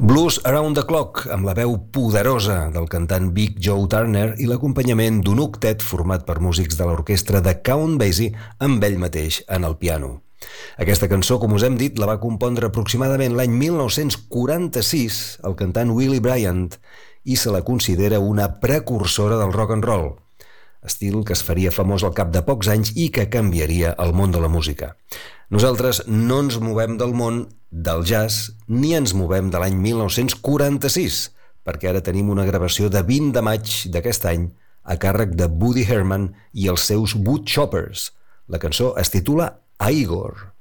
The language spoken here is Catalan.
Blues Around the Clock, amb la veu poderosa del cantant Big Joe Turner i l'acompanyament d'un octet format per músics de l'orquestra de Count Basie amb ell mateix en el piano. Aquesta cançó, com us hem dit, la va compondre aproximadament l'any 1946 el cantant Willie Bryant i se la considera una precursora del rock and roll, estil que es faria famós al cap de pocs anys i que canviaria el món de la música. Nosaltres no ens movem del món del jazz ni ens movem de l'any 1946, perquè ara tenim una gravació de 20 de maig d'aquest any a càrrec de Woody Herman i els seus Woodchoppers. La cançó es titula Igor.